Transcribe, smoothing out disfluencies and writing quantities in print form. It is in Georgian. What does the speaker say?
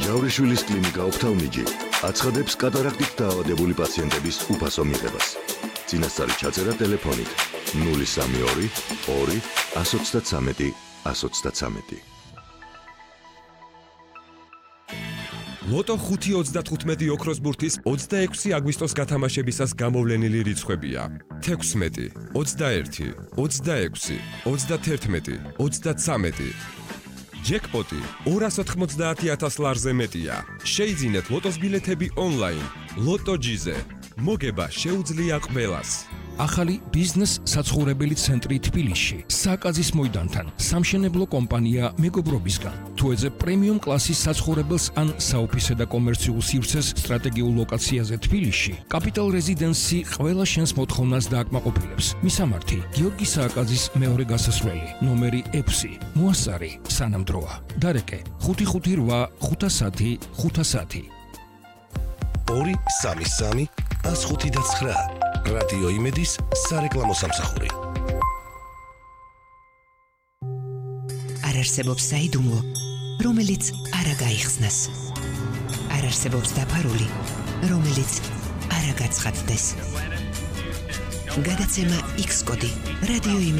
ჯავრიშვილის კლინიკა ოფთალმიჯი აცხადებს კატარაქტით დაავადებული პაციენტების უფასო მიღებას. წინასწარი ჩაწერა ტელეფონით 032 2 133 133. ლოტო 5.35 ოქროს ბურთის 26 აგვისტოს გათამაშებისას გამოვლენილი რიცხვებია 16, 21, 26, 31, 33. ჯეკპოტი 290,000 ლარზე მეტია. შეიძინეთ ლოტოს ბილეთები ონლაინ. ლოტო ჯიზე. მოგება შეუძლია ყველას. ახალი ბიზნეს საცხოვრებელი ცენტრი თბილისში, საკაზის მოედანთან, სამშენებლო კომპანია მეგობრობისგან. თუ ეძებ პრემიუმ კლასის საცხოვრებელს ან საოფისე და კომერციულ სივრცეს სტრატეგიულ ლოკაციაზე თბილისში, კაპიტალ რეზიდენსი ყველა შენს მოთხოვნას დააკმაყოფილებს. მისამართი: გიორგი სააკაძის მეორე გასასვლელი, ნომერი 6, მოასწარი, სანამ დროა. დარეკე: 558 510 510. 233 159. რადიო იმედის სარეკლამო სამსახური. არ არსებობს საიდუმლო, რომელიც არ გაიხსნას. არ არსებობს დაფარული, რომელიც არ გაცხადდეს. გადაცემა X კოდი. რადიო